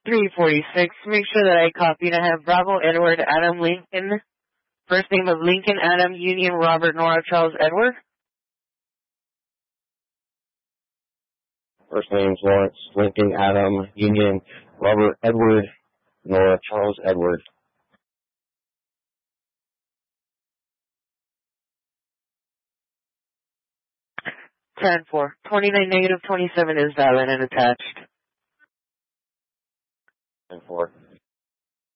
346. Make sure that I copy and I have Bravo Edward Adam Lincoln. First name of Lincoln Adam Union Robert Nora Charles Edward. First name's Lawrence Lincoln Adam Union Robert Edward Nora Charles Edward. 10-4. 29 negative 27 is valid and attached. 10-4.